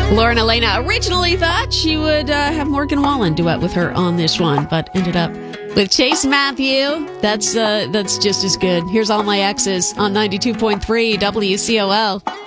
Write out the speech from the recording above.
Lauren Elena originally thought she would have Morgan Wallen duet with her on this one, but ended up with Chase Matthew. That's just as good. Here's All My Exes on 92.3 WCOL.